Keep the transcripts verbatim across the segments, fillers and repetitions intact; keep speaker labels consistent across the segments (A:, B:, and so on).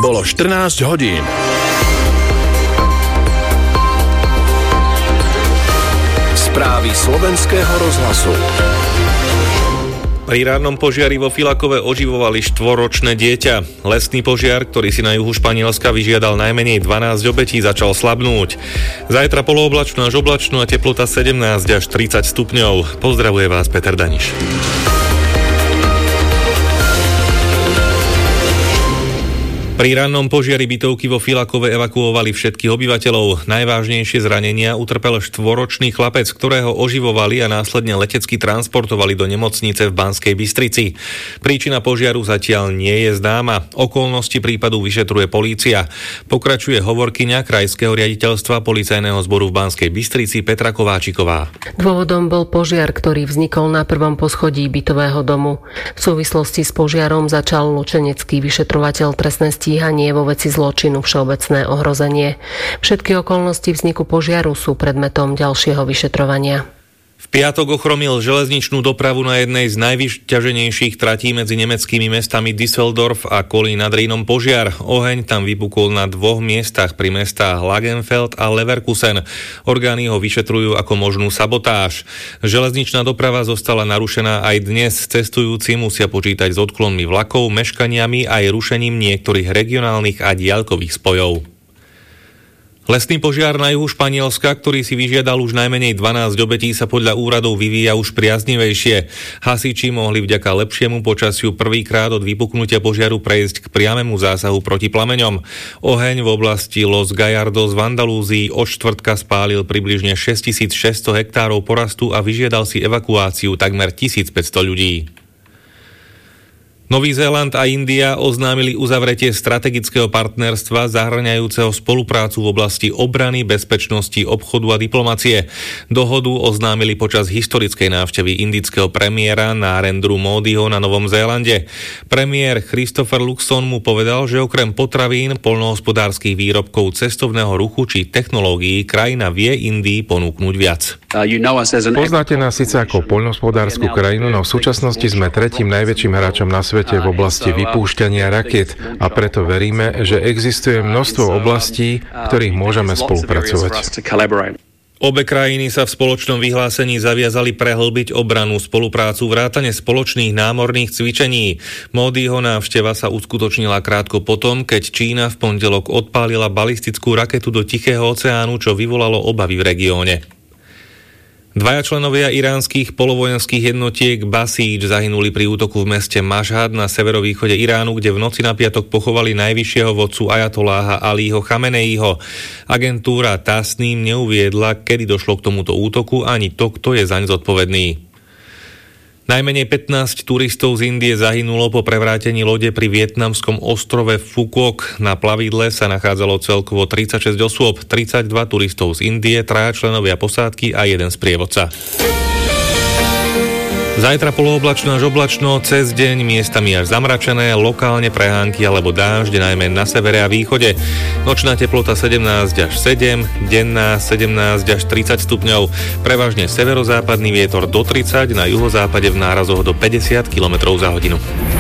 A: Bolo štrnásť hodín. Správy slovenského rozhlasu.
B: Pri ránnom požiari vo Filakove oživovali štvoročné dieťa. Lesný požiar, ktorý si na juhu Španielska vyžiadal najmenej dvanásť obetí, začal slabnúť. Zajtra polooblačno až oblačno a teplota sedemnásť až tridsať stupňov. Pozdravuje vás Peter Daniš. Pri rannom požiari bytovky vo Filakove evakuovali všetkých obyvateľov. Najvážnejšie zranenia utrpel štvoročný chlapec, ktorého oživovali a následne letecky transportovali do nemocnice v Banskej Bystrici. Príčina požiaru zatiaľ nie je známa. Okolnosti prípadu vyšetruje polícia. Pokračuje hovorkyňa Krajského riaditeľstva Policajného zboru v Banskej Bystrici Petra Kováčiková.
C: Dôvodom bol požiar, ktorý vznikol na prvom poschodí bytového domu. V súvislosti s požiarom začal lučenecký vyšetrovateľ trestné stíhanie vo veci zločinu všeobecné ohrozenie. Všetky okolnosti vzniku požiaru sú predmetom ďalšieho vyšetrovania.
B: V piatok ochromil železničnú dopravu na jednej z najvyťaženejších tratí medzi nemeckými mestami Düsseldorf a Kolín nad Rýnom požiar. Oheň tam vypukol na dvoch miestach pri mestách Langenfeld a Leverkusen. Orgány ho vyšetrujú ako možnú sabotáž. Železničná doprava zostala narušená aj dnes. Cestujúci musia počítať s odklonmi vlakov, meškaniami aj rušením niektorých regionálnych a diaľkových spojov. Lesný požiar na juhu Španielska, ktorý si vyžiadal už najmenej dvanásť obetí, sa podľa úradov vyvíja už priaznivejšie. Hasiči mohli vďaka lepšiemu počasiu prvýkrát od vypuknutia požiaru prejsť k priamému zásahu proti plameňom. Oheň v oblasti Los Gallardos v Andalúzii od štvrtka spálil približne šesťtisícšesťsto hektárov porastu a vyžiadal si evakuáciu takmer tisícpäťsto ľudí. Nový Zéland a India oznámili uzavretie strategického partnerstva zahŕňajúceho spoluprácu v oblasti obrany, bezpečnosti, obchodu a diplomacie. Dohodu oznámili počas historickej návštevy indického premiéra Narendru Módiho na Novom Zélande. Premiér Christopher Luxon mu povedal, že okrem potravín, poľnohospodárskych výrobkov, cestovného ruchu či technológií krajina vie Indii ponúknuť viac.
D: Poznáte nás síce ako poľnohospodársku krajinu, no v súčasnosti sme tretím najväčším hráčom na svete v oblasti vypúšťania rakiet a preto veríme, že existuje množstvo oblastí, v ktorých môžeme spolupracovať.
B: Obe krajiny sa v spoločnom vyhlásení zaviazali prehlbiť obrannú spoluprácu vrátane spoločných námorných cvičení. Módiho návšteva sa uskutočnila krátko potom, keď Čína v pondelok odpálila balistickú raketu do Tichého oceánu, čo vyvolalo obavy v regióne. Dvaja členovia iránskych polovojenských jednotiek Basíč zahynuli pri útoku v meste Mašhad na severovýchode Iránu, kde v noci na piatok pochovali najvyššieho vodcu ajatoláha Alího Chameneiho. Agentúra Tasnim neuviedla, kedy došlo k tomuto útoku, ani to, kto je zaň zodpovedný. Najmenej pätnásť turistov z Indie zahynulo po prevrátení lode pri vietnamskom ostrove Phuoc. Na plavidle sa nachádzalo celkovo tridsaťšesť osôb, tridsaťdva turistov z Indie, traja členovia posádky a jeden sprievodca. Zajtra polooblačno až oblačno, cez deň miestami až zamračené, lokálne prehánky alebo dážď, najmä na severe a východe. Nočná teplota sedemnásť až sedem, denná sedemnásť až tridsať stupňov. Prevažne severozápadný vietor do tridsať, na juhozápade v nárazoch do päťdesiat kilometrov za hodinu.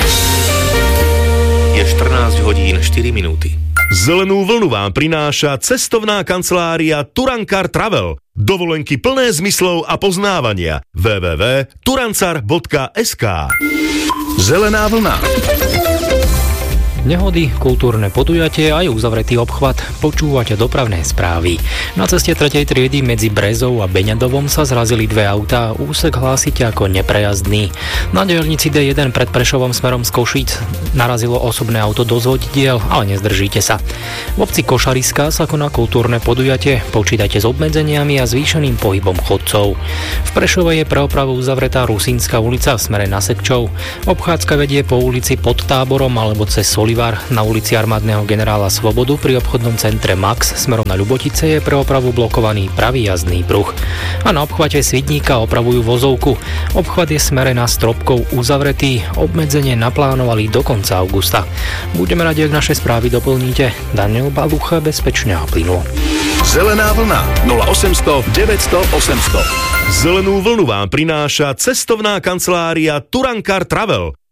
B: Je štrnásť hodín štyri minúty.
E: Zelenú vlnu vám prináša cestovná kancelária Turankar Travel. Dovolenky plné zmyslov a poznávania. w w w bodka turancar bodka es ká.
A: Zelená vlna.
F: Nehody, kultúrne podujatie aj uzavretý obchvat. Počúvate dopravné správy. Na ceste tretej triedy medzi Brezou a Beňadovom sa zrazili dve autá. Úsek hlásite ako neprejazdný. Na diaľnici dé jeden pred Prešovom smerom z Košíc narazilo osobné auto do zvodidiel, ale nezdržíte sa. V obci Košariska sa koná kultúrne podujatie. Počítajte s obmedzeniami a zvýšeným pohybom chodcov. V Prešove je pre opravu uzavretá Rusínska ulica v smere na Sekčov. Obchádzka vedie po ulici Pod Táborom alebo cez Solivár. Na ulici Armádneho generála Svobodu pri obchodnom centre Max smerom na Ľubotice je pre opravu blokovaný pravý jazdný pruh. A na obchvate Svidníka opravujú vozovku. Obchvat je smere na Stropkov uzavretý, obmedzenie naplánovali do konca augusta. Budeme radi, ak naše správy doplníte. Daniel Balucha, bezpečne a plynulo.
A: Zelená vlna nula osemsto deväťsto osemsto.
E: Zelenú vlnu vám prináša cestovná kancelária Turankar Travel.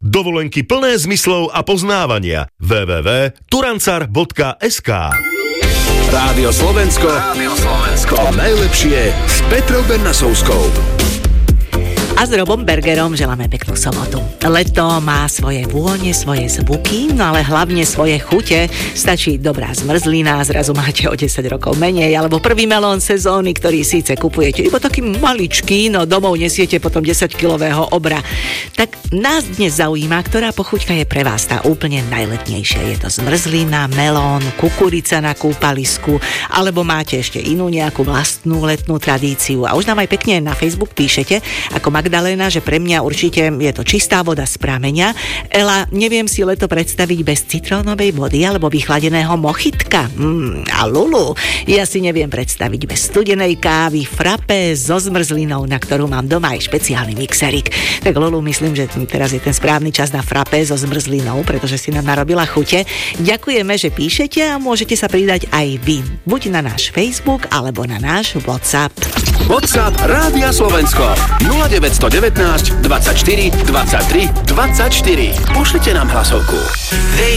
E: Dovolenky plné zmyslov a poznávania. w w w bodka turancar bodka es ká
A: Rádio Slovensko. Rádio Slovensko. To najlepšie s Petrou Bernasovskou.
G: A s Robom Bergerom želáme peknú sobotu. Leto má svoje vône, svoje zvuky, no ale hlavne svoje chute. Stačí dobrá zmrzlina, zrazu máte o desať rokov menej, alebo prvý melón sezóny, ktorý síce kupujete iba taký maličký, no domov nesiete potom desaťkilového obra. Tak nás dnes zaujíma, ktorá pochuťka je pre vás tá úplne najletnejšia. Je to zmrzlina, melón, kukurica na kúpalisku, alebo máte ešte inú nejakú vlastnú letnú tradíciu. A už nám aj pekne na Facebook píšete, ako Magdalena, že pre mňa určite je to čistá voda z prameňa. Ela, neviem si leto predstaviť bez citrónovej vody alebo vychladeného mochitka. Mm, a Lulu, ja si neviem predstaviť bez studenej kávy, frappé so zmrzlinou, na ktorú mám doma aj špeciálny mixerik. Tak Lulu, myslím, že teraz je ten správny čas na frappé so zmrzlinou, pretože si nám narobila chute. Ďakujeme, že píšete a môžete sa pridať aj vy. Buď na náš Facebook alebo na náš WhatsApp.
A: WhatsApp Rádia Slovensko nula deväť jedna deväť dvadsaťštyri dvadsaťtri dvadsaťštyri. Pošlite nám hlasovku.